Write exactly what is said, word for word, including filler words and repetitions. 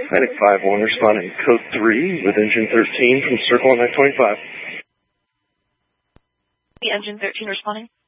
Medic five one responding code three with engine thirteen from Circle on nine twenty-five. The engine thirteen responding.